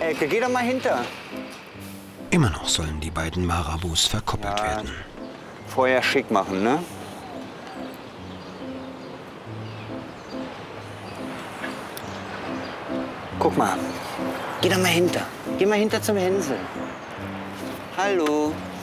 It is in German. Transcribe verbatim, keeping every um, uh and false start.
Ecke. Geh doch mal hinter. Immer noch sollen die beiden Marabus verkoppelt Ja. werden. Vorher schick machen, ne? Guck mal. Geh doch mal hinter. Geh mal hinter zum Hänsel. Hallo.